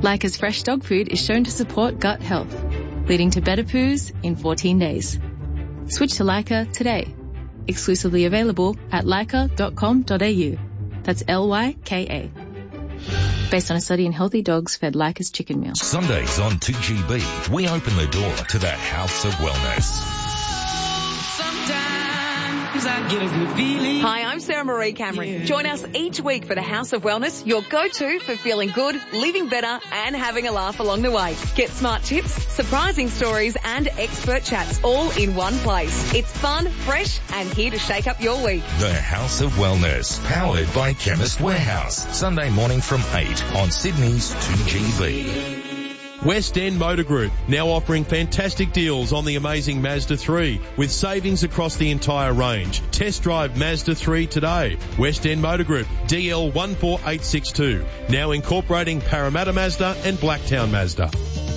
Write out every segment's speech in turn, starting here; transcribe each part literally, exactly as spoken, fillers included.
Leica's fresh dog food is shown to support gut health, leading to better poos in fourteen days. Switch to Leica today. Exclusively available at leica dot com dot a u. That's L Y K A. Based on a study in healthy dogs fed Leica's chicken meal. Sundays on two G B, we open the door to the House of Wellness. I get a good feeling. Hi, I'm Sarah Marie Cameron. Yeah. Join us each week for the House of Wellness, your go-to for feeling good, living better and having a laugh along the way. Get smart tips, surprising stories and expert chats all in one place. It's fun, fresh and here to shake up your week. The House of Wellness, powered by Chemist Warehouse. Sunday morning from eight on Sydney's two G B. West End Motor Group, now offering fantastic deals on the amazing Mazda three with savings across the entire range. Test drive Mazda three today. West End Motor Group, D L one four eight six two, now incorporating Parramatta Mazda and Blacktown Mazda.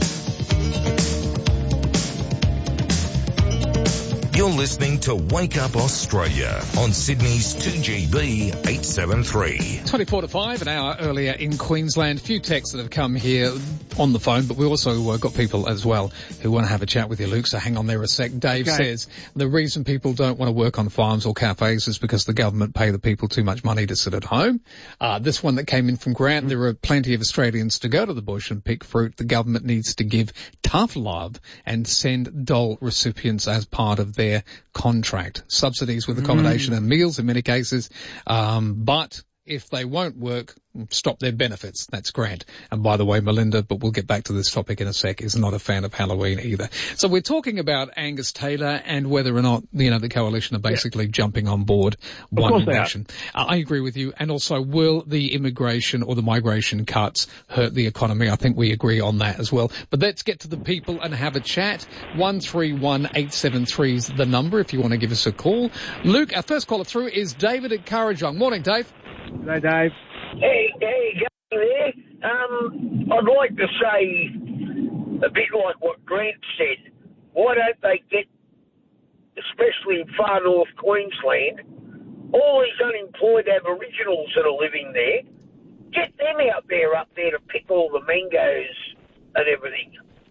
You're listening to Wake Up Australia on Sydney's two G B eight seventy-three. twenty-four to five, an hour earlier in Queensland. Few texts that have come here on the phone, but we also uh, got people as well who want to have a chat with you, Luke, so hang on there a sec. Dave okay. says the reason people don't want to work on farms or cafes is because the government pay the people too much money to sit at home. Uh, this one that came in from Grant, mm-hmm. there are plenty of Australians to go to the bush and pick fruit. The government needs to give tough love and send dole recipients as part of their contract. Subsidies with accommodation mm. and meals in many cases, um, but if they won't work, stop their benefits. That's Grant. And by the way, Melinda, but we'll get back to this topic in a sec, is not a fan of Halloween either. So we're talking about Angus Taylor and whether or not, you know, the coalition are basically yeah. jumping on board one nation. Uh, I agree with you. And also, will the immigration or the migration cuts hurt the economy? I think we agree on that as well. But let's get to the people and have a chat. one three one eight seven three is the number if you want to give us a call. Luke, our first caller through is David at Currajong. Morning, Dave. Hey, Dave. Hey, hey, go there. Um, I'd like to say, a bit like what Grant said, why don't they get, especially in far north Queensland, all these unemployed Aboriginals that are living there, get them out there, up there to pick all the mangoes and everything.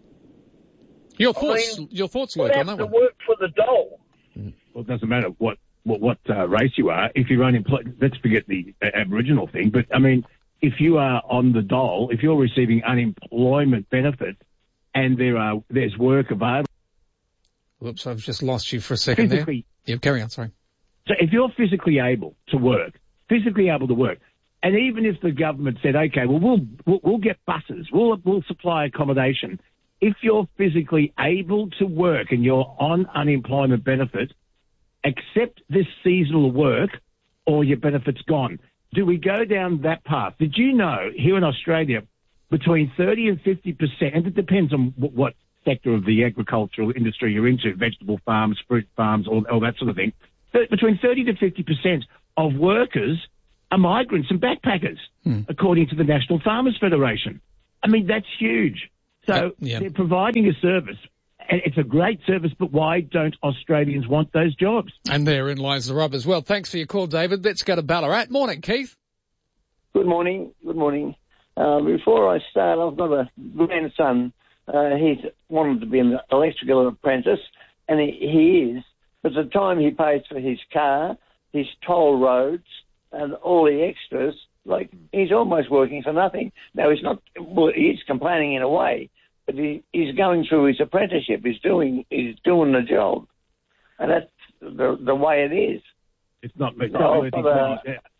Your thoughts, I mean, your thoughts, Luke, on that one? Have to work for the dole. Well, it doesn't matter what what, what uh, race you are. If you're unemployed, let's forget the uh, Aboriginal thing. But I mean, if you are on the dole, if you're receiving unemployment benefits, and there are there's work available. Whoops, I've just lost you for a second there. Yeah, carry on. Sorry. So if you're physically able to work, physically able to work, and even if the government said, okay, well we'll we'll, we'll get buses, we'll we'll supply accommodation. If you're physically able to work and you're on unemployment benefits, accept this seasonal work or your benefit's gone. Do we go down that path? Did you know here in Australia, between thirty and fifty percent, and it depends on what, what sector of the agricultural industry you're into, vegetable farms, fruit farms, all, all that sort of thing, between thirty to fifty percent of workers are migrants and backpackers, hmm. according to the National Farmers Federation. I mean, that's huge. So uh, yeah. they're providing a service. And it's a great service, but why don't Australians want those jobs? And therein lies the rub as well. Thanks for your call, David. Let's go to Ballarat. Morning, Keith. Good morning. Good morning. Uh, before I start, I've got a grandson. Uh, he's wanted to be an electrical apprentice, and he, he is. But the time he pays for his car, his toll roads, and all the extras, like, he's almost working for nothing. Now, he's not, well, he's complaining in a way, but he, he's going through his apprenticeship. He's doing, he's doing the job. And that's the, the way it is. It's not, it's not, it's not uh,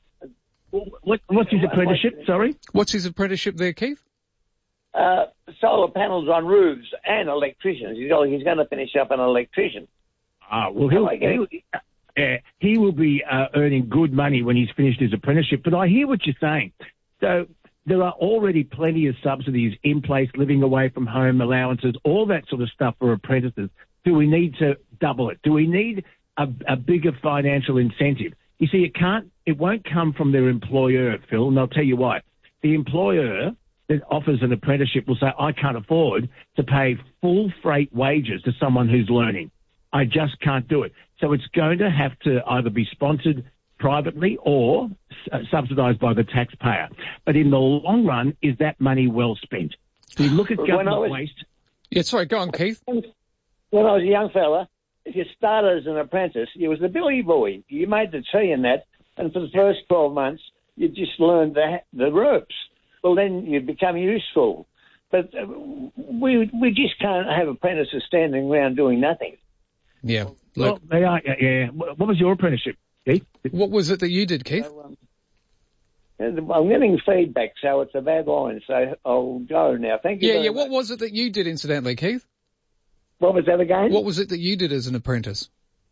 what, what's his apprenticeship, sorry? What's his apprenticeship there, Keith? Uh, solar panels on roofs and electricians. He's, he's going to finish up an electrician. Ah, well, he'll, he'll, uh, he will be uh, earning good money when he's finished his apprenticeship. But I hear what you're saying. So there are already plenty of subsidies in place, living away from home allowances, all that sort of stuff for apprentices. Do we need to double it? Do we need a, a bigger financial incentive? You see, it can't, it won't come from their employer, Phil, and I'll tell you why. The employer that offers an apprenticeship will say, I can't afford to pay full freight wages to someone who's learning. I just can't do it. So it's going to have to either be sponsored privately or uh, subsidised by the taxpayer. But in the long run, is that money well spent? You look at government When I was- waste. Yeah, sorry, go on, Keith. When I was a young fella, if you started as an apprentice, you was the billy boy. You made the tea and that, and for the first twelve months, you just learned the, the ropes. Well, then you become useful. But uh, we we just can't have apprentices standing around doing nothing. Yeah. Well, Look, they are, yeah, yeah. What was your apprenticeship, Keith? what was it that you did, Keith? So, um, I'm getting feedback, so it's a bad line, so I'll go now. Thank you Yeah, very yeah. much. What was it that you did, incidentally, Keith? What was that again? What was it that you did as an apprentice?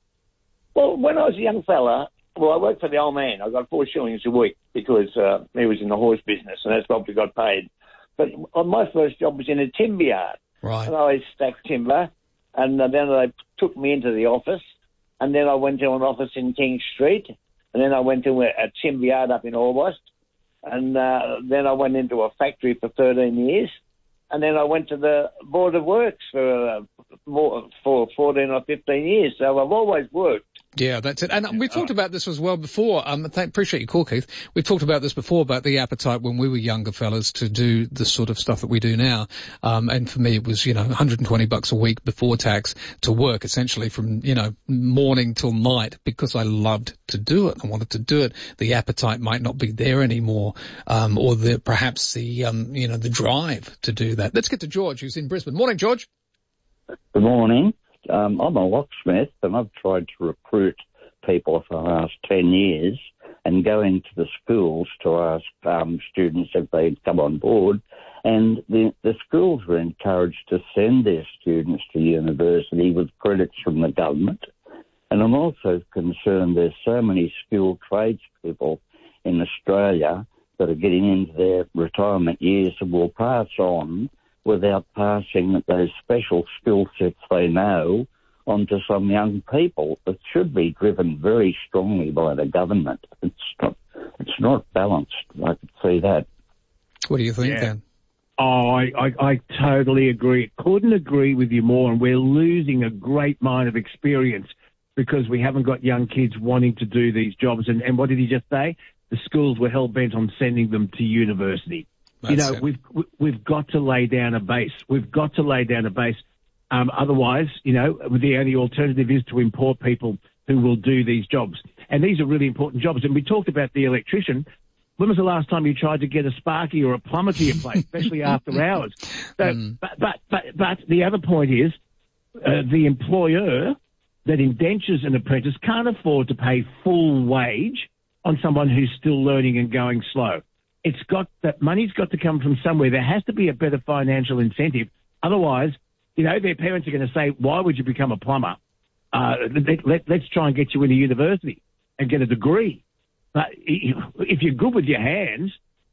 Well, when I was a young fella, well, I worked for the old man. I got four shillings a week because uh, he was in the horse business, and that's what we got paid. But uh, my first job was in a timber yard. Right. And I stacked timber, and uh, then they took me into the office, and then I went to an office in King Street, and then I went to a, a timber yard up in Orbost, and uh, then I went into a factory for thirteen years, and then I went to the Board of Works for uh, more, for fourteen or fifteen years. So I've always worked. Yeah, that's it. And we talked about this as well before. Um, th- appreciate your call, Keith. We've talked about this before about the appetite when we were younger fellas to do the sort of stuff that we do now. Um, and for me, it was, you know, one hundred twenty bucks a week before tax to work essentially from, you know, morning till night because I loved to do it. I wanted to do it. The appetite might not be there anymore. Um, or the, perhaps the, um, you know, the drive to do that. Let's get to George, who's in Brisbane. Morning, George. Good morning. Um, I'm a locksmith, and I've tried to recruit people for the last ten years and go into the schools to ask um, students if they'd come on board. And the, the schools were encouraged to send their students to university with credits from the government. And I'm also concerned there's so many skilled tradespeople in Australia that are getting into their retirement years and will pass on without passing those special skill sets they know onto some young people. It should be driven very strongly by the government. It's not, it's not balanced. I could see that. What do you think, Yeah. Dan? Oh, I, I, I totally agree. Couldn't agree with you more. And we're losing a great mind of experience because we haven't got young kids wanting to do these jobs. And, and what did he just say? The schools were hell-bent on sending them to university. That's you know, it. we've we've got to lay down a base. We've got to lay down a base. Um, otherwise, you know, the only alternative is to import people who will do these jobs. And these are really important jobs. And we talked about the electrician. When was the last time you tried to get a sparky or a plumber to your place, especially after hours? So, Mm. but, but but but the other point is uh, the employer that indentures an apprentice can't afford to pay full wage on someone who's still learning and going slow. It's got that money's got to come from somewhere. There has to be a better financial incentive. Otherwise, you know, their parents are going to say, why would you become a plumber? Uh, let, let, let's try and get you into university and get a degree. But if you're good with your hands,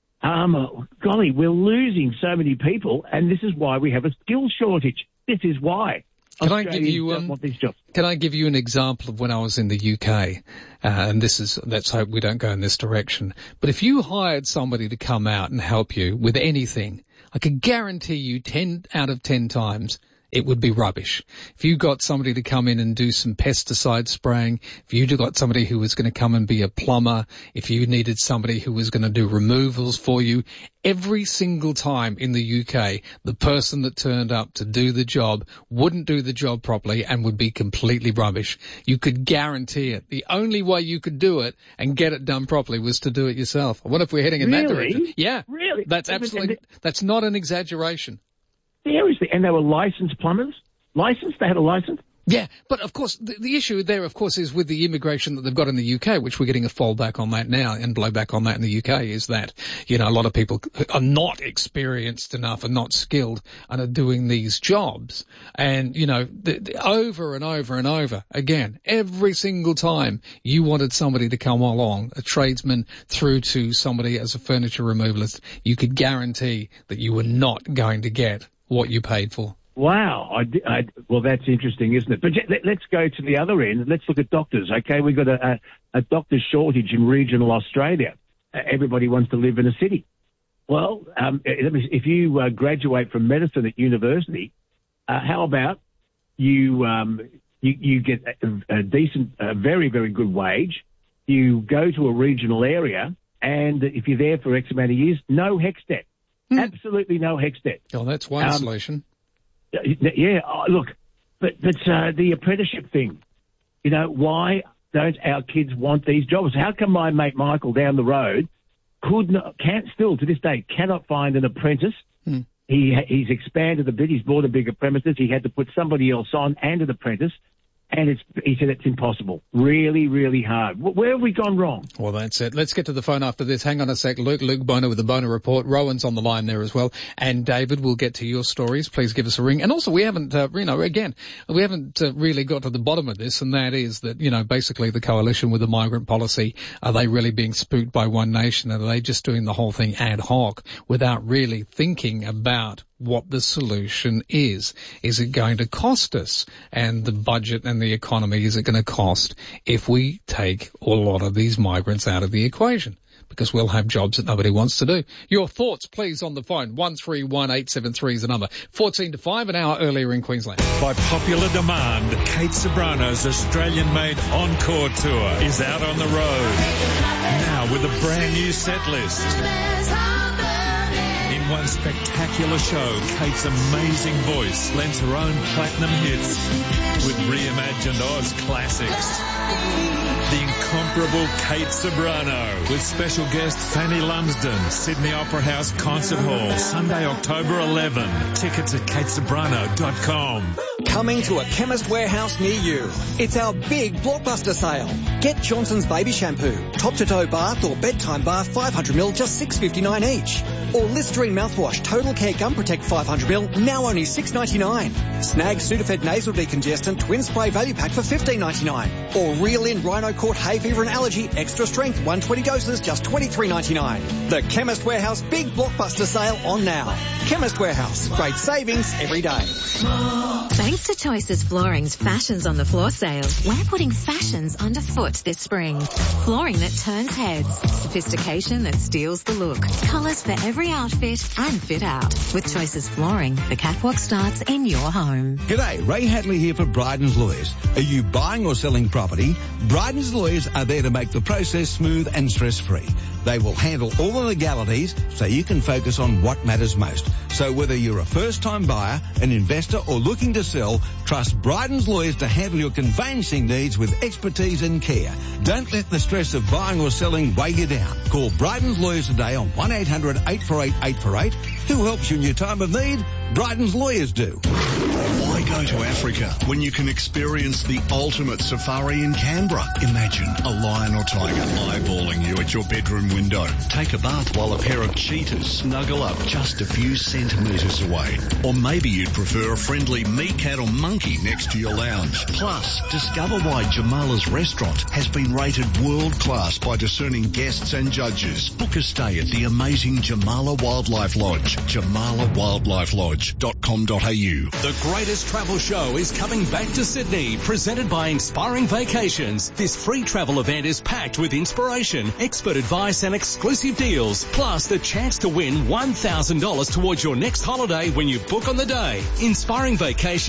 um, golly, we're losing so many people, and this is why we have a skills shortage. This is why. Can I give you, don't um, want these jobs. Can I give you an example of when I was in the U K? Uh, and this is, let's hope we don't go in this direction. But if you hired somebody to come out and help you with anything, I could guarantee you ten out of ten times it would be rubbish. If you got somebody to come in and do some pesticide spraying, if you got somebody who was going to come and be a plumber, if you needed somebody who was going to do removals for you, every single time in the U K, the person that turned up to do the job wouldn't do the job properly and would be completely rubbish. You could guarantee it. The only way you could do it and get it done properly was to do it yourself. I wonder if we're heading in that Really? direction. Yeah. Really? That's And- and- absolutely, that's not an exaggeration. Seriously, and they were licensed plumbers? Licensed? They had a license? Yeah, but of course, the, the issue there, of course, is with the immigration that they've got in the U K, which we're getting a fallback on that now and blowback on that in the U K, is that, you know, a lot of people are not experienced enough and not skilled and are doing these jobs. And, you know, the, the, over and over and over, again, every single time you wanted somebody to come along, a tradesman through to somebody as a furniture removalist, you could guarantee that you were not going to get what you paid for. Wow. I, di- I, well, that's interesting, isn't it? But j- let, let's go to the other end. Let's look at doctors, okay? We've got a, a, a doctor's shortage in regional Australia. Uh, everybody wants to live in a city. Well, um, let me, if you uh, graduate from medicine at university, uh, how about you, um, you, you get a, a decent, a very, very good wage. You go to a regional area, and if you're there for X amount of years, no HECS debt. Mm. Absolutely no HECS debt. Oh, that's one um, solution. Yeah, oh, look, but, but uh, the apprenticeship thing, you know, why don't our kids want these jobs? How come my mate Michael down the road could not, can't still, to this day, cannot find an apprentice? Mm. He He's expanded a bit. He's bought a bigger premises. He had to put somebody else on and an apprentice. And it's, he said it's impossible. Really, really hard. Where have we gone wrong? Well, that's it. Let's get to the phone after this. Hang on a sec. Luke, Luke Boner with the Boner Report. Rowan's on the line there as well. And David, we'll get to your stories. Please give us a ring. And also, we haven't, uh, you know, again, we haven't uh, really got to the bottom of this, and that is that, you know, basically the coalition with the migrant policy, are they really being spooked by One Nation? Are they just doing the whole thing ad hoc without really thinking about what the solution is? Is it going to cost us? And the budget and the economy, is it going to cost if we take a lot of these migrants out of the equation? Because we'll have jobs that nobody wants to do. Your thoughts, please, on the phone. one three one eight seven three is the number. fourteen to five, an hour earlier in Queensland. By popular demand, Kate Ceberano's Australian-made Encore Tour is out on the road. Now with a brand new set list. In one spectacular show, Kate's amazing voice lends her own platinum hits with reimagined Oz classics. The incomparable Kate Ceberano with special guest Fanny Lumsden, Sydney Opera House Concert Hall, Sunday, October eleventh. Tickets at kate ceberano dot com. Coming to a Chemist Warehouse near you. It's our big blockbuster sale. Get Johnson's Baby Shampoo, top-to-toe bath or bedtime bath five hundred milliliters, just six dollars fifty-nine each. Or Listerine mouthwash, Total Care Gum Protect five hundred milliliters, now only six dollars ninety-nine. Snag Sudafed Nasal Decongestant Twin Spray Value Pack for fifteen dollars ninety-nine. Or Reel In Rhino Court Hay Fever and Allergy Extra Strength one hundred twenty doses, just twenty-three dollars ninety-nine. The Chemist Warehouse Big Blockbuster Sale on now. Chemist Warehouse, great savings every day. Thanks to Choices Flooring's Fashions on the Floor sale, we're putting fashions underfoot this spring. Flooring that turns heads, sophistication that steals the look, colours for every outfit and fit out. With Choices Flooring, the catwalk starts in your home. G'day, Ray Hadley here for Bryden's Lawyers. Are you buying or selling property? Bryden's Lawyers are there to make the process smooth and stress-free. They will handle all the legalities so you can focus on what matters most. So whether you're a first-time buyer, an investor or looking to sell, trust Bryden's Lawyers to handle your conveyancing needs with expertise and care. Don't let the stress of buying or selling weigh you down. Call Bryden's Lawyers today on one eight hundred eight four eight eight four eight. Who helps you in your time of need? Bryden's Lawyers do. Why go to Africa when you can experience the ultimate safari in Canberra? Imagine a lion or tiger eyeballing you at your bedroom window. Take a bath while a pair of cheetahs snuggle up just a few centimetres away. Or maybe you'd prefer a friendly meerkat or monkey next to your lounge. Plus, discover why Jamala's restaurant has been rated world class by discerning guests and judges. Book a stay at the amazing Jamala Wildlife Lodge, jamala wildlife lodge dot com dot a u. The greatest travel show is coming back to Sydney, presented by Inspiring Vacations. This free travel event is packed with inspiration, expert advice and exclusive deals, plus the chance to win one thousand dollars towards your next holiday when you book on the day. Inspiring Vacations